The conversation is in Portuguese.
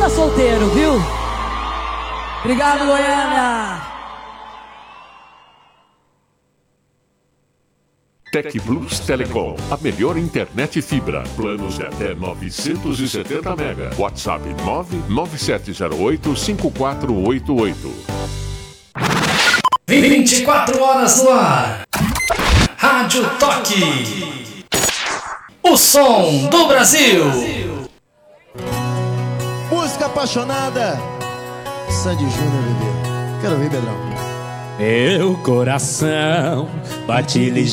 tá solteiro, viu? Obrigado, Goiânia. Tec Plus Telecom, a melhor internet fibra. Planos de até 970 mega. WhatsApp 997085488. 24 horas no ar. Rádio Toque. O som do Brasil. Música apaixonada. Sandy Júnior, bebê. Quero ver, Pedrão. Meu coração bate ligeiro.